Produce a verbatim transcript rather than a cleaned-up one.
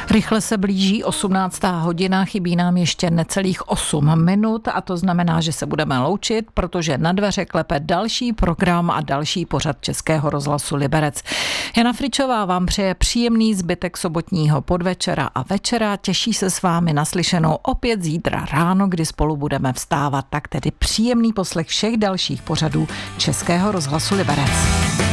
Rychle se blíží osmnáctá hodina, chybí nám ještě necelých osm minut a to znamená, že se budeme loučit, protože na dveře klepe další program a další pořad Českého rozhlasu Liberec. Jana Fričová vám přeje příjemný zbytek sobotního podvečera a večera. Těší se s vámi naslyšenou opět zítra ráno, kdy spolu budeme vstávat. Tak tedy příjemný poslech všech dalších pořadů Českého rozhlasu Liberec.